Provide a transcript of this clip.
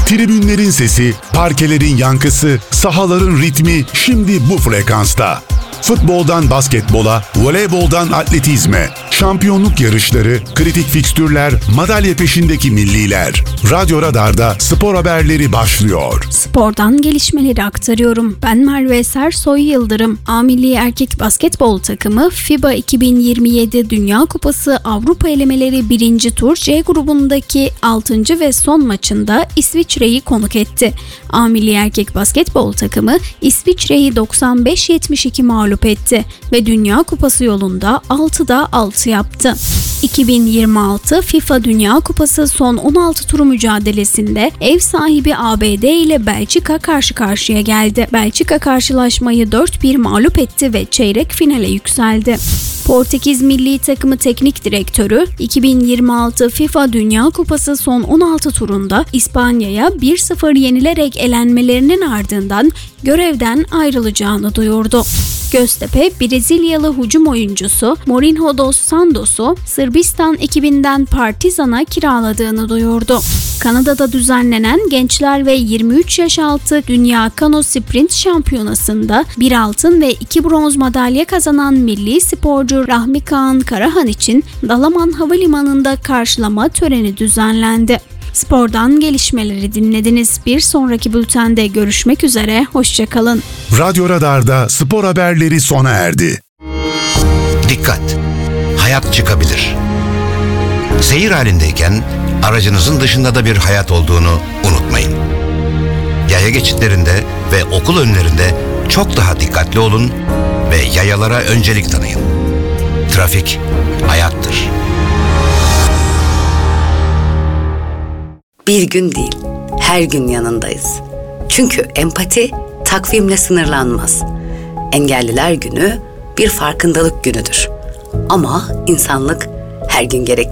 Tribünlerin sesi, parkelerin yankısı, sahaların ritmi şimdi bu frekansta. Futboldan basketbola, voleyboldan atletizme, şampiyonluk yarışları, kritik fikstürler, madalya peşindeki milliler. Radyo Radar'da spor haberleri başlıyor. Spordan gelişmeleri aktarıyorum. Ben Merve Sersoy Yıldırım. A Milli Erkek Basketbol takımı FIBA 2027 Dünya Kupası Avrupa elemeleri 1. tur C grubundaki 6. ve son maçında İsviçre'yi konuk etti. A Milli Erkek Basketbol takımı İsviçre'yi 95-72 mağlup etti ve Dünya Kupası yolunda 6'da 6 yaptı. 2026 FIFA Dünya Kupası son 16 turu mücadelesinde ev sahibi ABD ile Belçika karşı karşıya geldi. Belçika karşılaşmayı 4-1 mağlup etti ve çeyrek finale yükseldi. Portekiz milli takımı teknik direktörü 2026 FIFA Dünya Kupası son 16 turunda İspanya'ya 1-0 yenilerek elenmelerinin ardından görevden ayrılacağını duyurdu. Göztepe, Brezilyalı hücum oyuncusu Mourinho dos Santos'u Sırbistan ekibinden Partizan'a kiraladığını duyurdu. Kanada'da düzenlenen gençler ve 23 yaş altı Dünya Kano Sprint Şampiyonası'nda 1 altın ve 2 bronz madalya kazanan milli sporcu Rahmi Kaan Karahan için Dalaman Havalimanı'nda karşılama töreni düzenlendi. Spordan gelişmeleri dinlediniz. Bir sonraki bültende görüşmek üzere. Hoşçakalın. Radyo Radar'da spor haberleri sona erdi. Dikkat! Hayat çıkabilir. Seyir halindeyken aracınızın dışında da bir hayat olduğunu unutmayın. Yaya geçitlerinde ve okul önlerinde çok daha dikkatli olun ve yayalara öncelik tanıyın. Trafik hayattır. Bir gün değil, her gün yanındayız. Çünkü empati takvimle sınırlanmaz. Engelliler Günü bir farkındalık günüdür. Ama insanlık her gün gerekli.